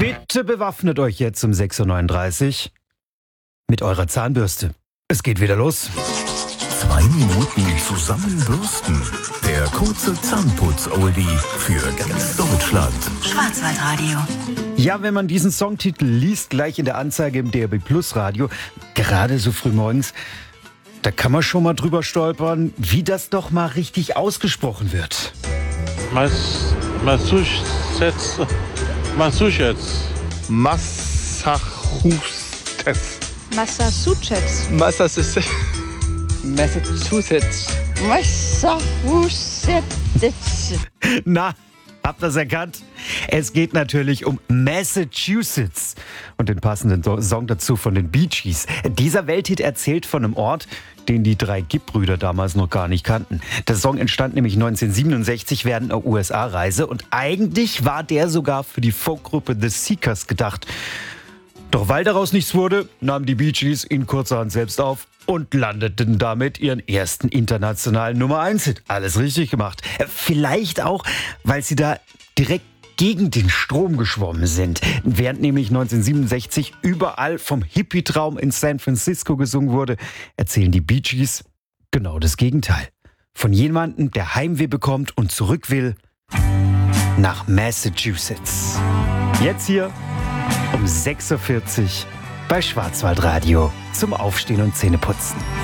Bitte bewaffnet euch jetzt um 6.39 Uhr mit eurer Zahnbürste. Es geht wieder los. 2 Minuten zusammenbürsten. Der kurze Zahnputz-Oldie für ganz Deutschland. Schwarzwaldradio. Ja, wenn man diesen Songtitel liest, gleich in der Anzeige im DRB Plus Radio, gerade so früh morgens, da kann man schon mal drüber stolpern, wie das doch mal richtig ausgesprochen wird. Massachusetts. Massachusetts. Na, habt ihr es erkannt? Es geht natürlich um Massachusetts und den passenden Song dazu von den Bee Gees. Dieser Welthit erzählt von einem Ort, den die 3 Gibb-Brüder damals noch gar nicht kannten. Der Song entstand nämlich 1967 während einer USA-Reise und eigentlich war der sogar für die Folkgruppe The Seekers gedacht. Doch weil daraus nichts wurde, nahmen die Bee Gees ihn kurzerhand selbst auf und landeten damit ihren ersten internationalen Nummer-1-Hit. Alles richtig gemacht. Vielleicht auch, weil sie da direkt gegen den Strom geschwommen sind. Während nämlich 1967 überall vom Hippie-Traum in San Francisco gesungen wurde, erzählen die Bee Gees genau das Gegenteil. Von jemandem, der Heimweh bekommt und zurück will nach Massachusetts. Jetzt hier um 6.40 Uhr bei Schwarzwaldradio zum Aufstehen und Zähneputzen.